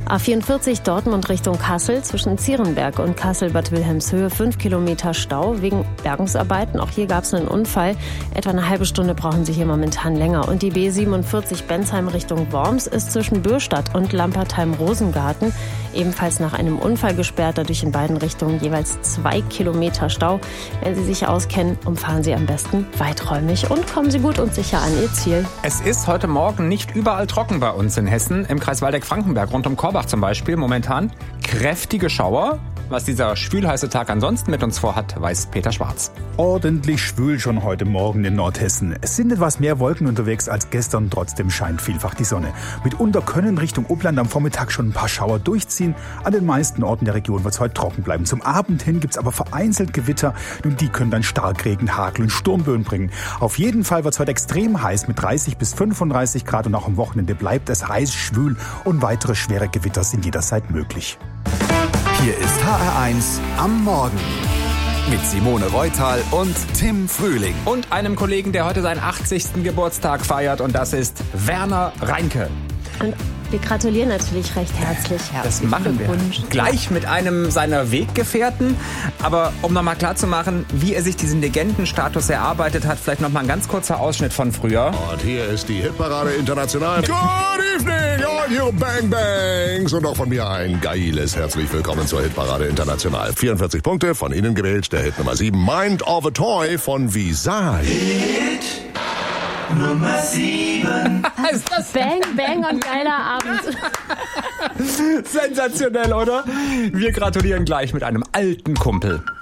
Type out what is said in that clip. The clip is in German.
A44 Dortmund Richtung Kassel zwischen Zierenberg und Kassel-Bad Wilhelmshöhe 5 Kilometer Stau wegen Bergungsarbeiten. Auch hier gab es einen Unfall. Etwa eine halbe Stunde brauchen Sie hier momentan länger. Und die B47 Bensheim Richtung Worms ist zwischen Bürstadt und Lampertheim-Rosengarten ebenfalls nach einem Unfall gesperrt. Dadurch in beiden Richtungen jeweils 2 Kilometer Stau. Wenn Sie sich auskennen, umfahren Sie am besten weiträumig und kommen Sie gut und sicher an Ihr Ziel. Es ist heute Morgen nicht überall trocken bei uns in Hessen. Im Kreis Waldeck-Frankenberg rund um Korbach zum Beispiel momentan kräftige Schauer. Was dieser schwülheiße Tag ansonsten mit uns vorhat, weiß Peter Schwarz. Ordentlich schwül schon heute Morgen in Nordhessen. Es sind etwas mehr Wolken unterwegs als gestern, trotzdem scheint vielfach die Sonne. Mitunter können Richtung Uppland am Vormittag schon ein paar Schauer durchziehen. An den meisten Orten der Region wird es heute trocken bleiben. Zum Abend hin gibt es aber vereinzelt Gewitter und die können dann Starkregen, Hagel und Sturmböen bringen. Auf jeden Fall wird es heute extrem heiß mit 30 bis 35 Grad und auch am Wochenende bleibt es heiß, schwül und weitere schwere Gewitter sind jederzeit möglich. Hier ist HR1 am Morgen mit Simone Reutal und Tim Frühling. Und einem Kollegen, der heute seinen 80. Geburtstag feiert, und das ist Werner Reinke. Und wir gratulieren natürlich recht herzlich. Das machen wir gleich mit einem seiner Weggefährten. Aber um nochmal klarzumachen, wie er sich diesen Legendenstatus erarbeitet hat, vielleicht nochmal ein ganz kurzer Ausschnitt von früher. Und hier ist die Hitparade International. Good evening, all you Bang Bangs. Und auch von mir ein geiles herzlich willkommen zur Hitparade International. 44 Punkte, von Ihnen gewählt der Hit Nummer 7, Mind of a Toy von Visage. Hit Nummer 7. Ist das Bang, Bang und geiler Abend. Sensationell, oder? Wir gratulieren gleich mit einem alten Kumpel.